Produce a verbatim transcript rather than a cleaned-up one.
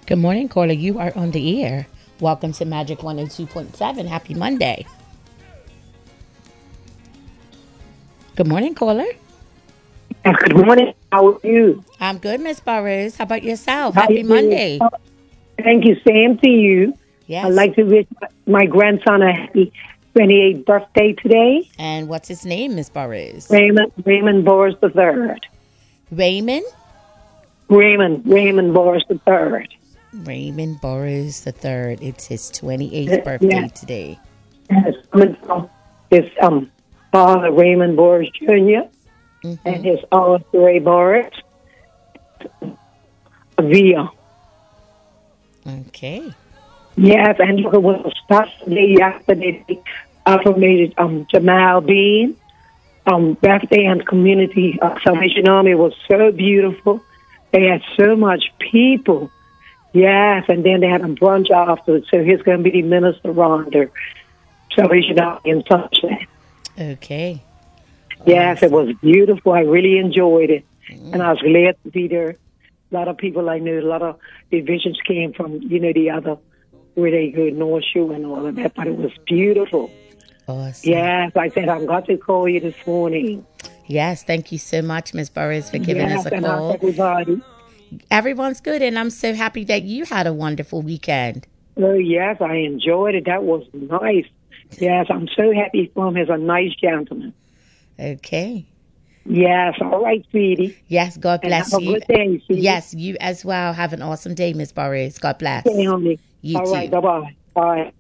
Good morning, caller. You are on the air. Welcome to Magic one oh two point seven. Happy Monday. Good morning, caller. Good morning. How are you? I'm good, Miss Burrows. How about yourself? How Happy you doing? Monday. Oh, thank you. Same to you. I'd Yes. like to wish my grandson a happy twenty-eighth birthday today. And what's his name, Miss Burrows? Raymond Raymond Boris the third. Raymond? Raymond Raymond Boris the third. Raymond Burrows the third. It's his twenty-eighth birthday Yeah. today. Yes, coming from his um father Raymond Boris Junior Mm-hmm. and his aunt Ray Boris via. Okay. Yes, and look at what was yesterday. Yesterday, they affirmated um, Jamal Bean. Um, birthday and community uh, Salvation Army was so beautiful. They had so much people. Yes, and then they had a brunch afterwards. So here's going to be the Minister Rhonda, Salvation Army in Sunshine. Okay. Yes, it was beautiful. I really enjoyed it. Mm. And I was glad to be there. A lot of people I knew, a lot of divisions came from, you know, the other, where they go, North Shore and all of that, but it was beautiful. Awesome. Yes, I said, I'm going to call you this morning. Yes, thank you so much, Miss Burrows, for giving Yes, us a and call. everybody. Everyone's good, and I'm so happy that you had a wonderful weekend. Oh, yes, I enjoyed it. That was nice. Yes, I'm so happy for him. He's a nice gentleman. Okay. Yes, all right, sweetie. Yes, God And bless have a you. good day, sweetie. Yes, you as well. Have an awesome day, Miss Burrows. God bless. Okay, honey. You All too. right, bye-bye. Bye.